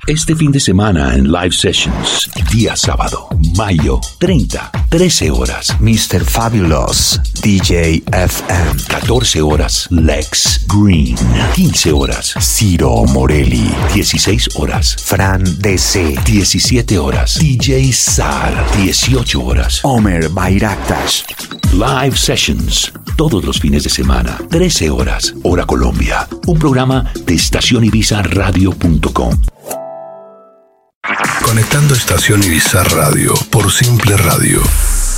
Este fin de semana en Live Sessions, día sábado, mayo 30, 13 horas, Mr. Fabulous, DJ FM. 14 horas, Lex Green. 15 horas, Ciro Morelli. 16 horas, Fran DC. 17 horas, DJ Sar. 18 horas, Omer Bayraktas. Live Sessions, todos los fines de semana, 13 horas, hora Colombia. Un programa de estacionibizaradio.com. Conectando Estación Ibiza Radio por Simple Radio.